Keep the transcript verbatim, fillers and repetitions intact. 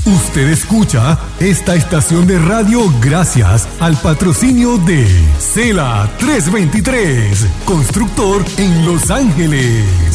Usted escucha esta estación de radio gracias al patrocinio de Cela trescientos veintitrés, constructor en Los Ángeles.